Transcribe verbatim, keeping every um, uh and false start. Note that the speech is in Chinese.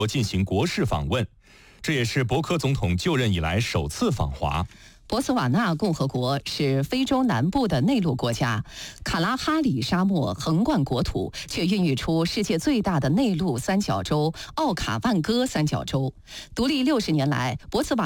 进行国事访问，这也是博科总统就任以来首次访华。 博茨瓦纳共和国是非洲南部的内陆国家，卡拉哈里沙漠横贯国土，却孕育出世界最大的内陆三角洲——奥卡万戈三角洲。独立六十年来，博茨瓦